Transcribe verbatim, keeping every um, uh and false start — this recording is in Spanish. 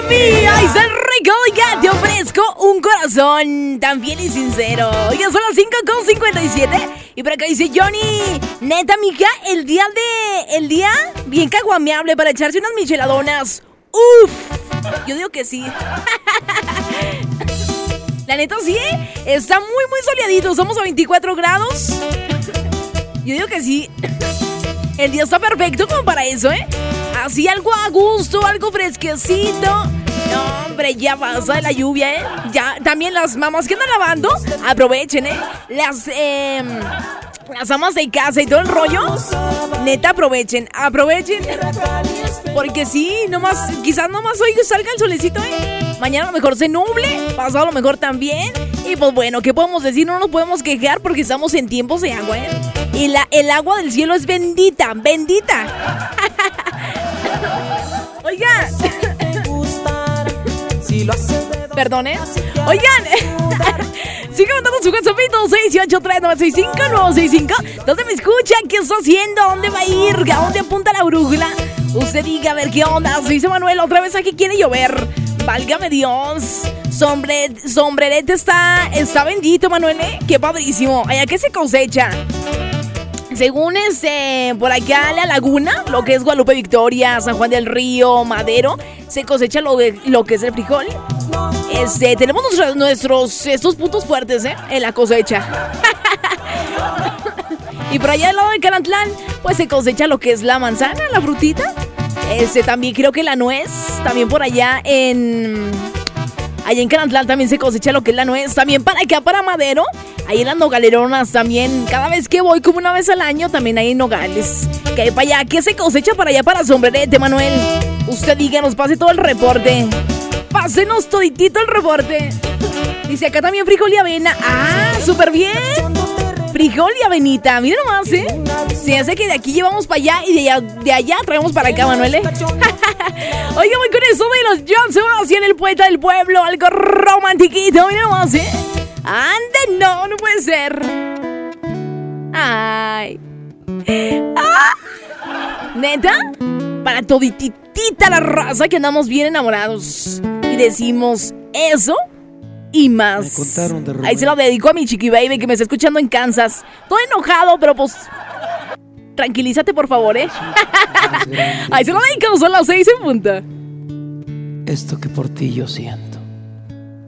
mía, es el rico, ya te ofrezco un corazón tan fiel y sincero. Ya son las cinco con cincuenta y siete. Y por acá dice Johnny, neta, mija, el día de... El día bien caguameable para echarse unas micheladonas. Uf, yo digo que sí. La neta sí, está muy muy soleadito. Somos a veinticuatro grados. Yo digo que sí. El día está perfecto como para eso, ¿eh? Así algo a gusto, algo fresquecito. No, hombre, ya pasa la lluvia, ¿eh? Ya, también las mamás que andan lavando, aprovechen, ¿eh? Las, eh... Las amas de casa y todo el rollo, neta, aprovechen, aprovechen. Porque sí, nomás, quizás nomás hoy salga el solecito, ¿eh? Mañana a lo mejor se nuble, pasado a lo mejor también. Y pues bueno, ¿qué podemos decir? No nos podemos quejar porque estamos en tiempos de agua, ¿eh? Y la, el agua del cielo es bendita, bendita. Oigan. Perdón, ¿eh? Oigan. Sigue mandando su WhatsAppito seis ocho tres nueve seis cinco nueve seis cinco. ¿Dónde me escucha? ¿Qué está haciendo? ¿A dónde va a ir? ¿A dónde apunta la brújula? Usted diga, a ver qué onda. Se dice Manuel, otra vez aquí quiere llover. Válgame Dios. Sombre, sombrerete está, está bendito, Manuel, ¿eh? Qué padrísimo. Allá que se cosecha. Según este, por acá la laguna, lo que es Guadalupe Victoria, San Juan del Río, Madero, se cosecha lo, de, lo que es el frijol. Este, tenemos nuestros, nuestros estos puntos fuertes, ¿eh? En la cosecha. Y por allá del lado de Carantlán, pues se cosecha lo que es la manzana, la frutita. Este, también creo que la nuez, también por allá en... Allá en Carantlán también se cosecha lo que es la nuez. También para acá, para Madero, ahí en las nogaleronas también. Cada vez que voy, como una vez al año, también hay nogales. Que hay para allá, ¿qué se cosecha para allá, para Sombrerete, Manuel? Usted diga, nos pase todo el reporte. Pásenos toditito el reporte. Dice acá también frijol y avena. ¡Ah, súper bien! Frijol y avenita, miren nomás, ¿eh? Se hace que de aquí llevamos para allá y de allá, de allá traemos para acá, Manuel, ¿eh? Oiga, voy con eso de los John Sebastián, el poeta del pueblo, algo romantiquito, miren nomás, ¿eh? ¡Ande, no, no puede ser! ¡Ay! ¡Ah! ¿Neta? Para toditita la raza que andamos bien enamorados y decimos eso y más. Ahí se lo dedico a mi chiqui baby que me está escuchando en Kansas. Todo enojado, pero pues tranquilízate por favor, ¿eh? Ahí se lo dedico, son las seis en punta. Esto que por ti yo siento.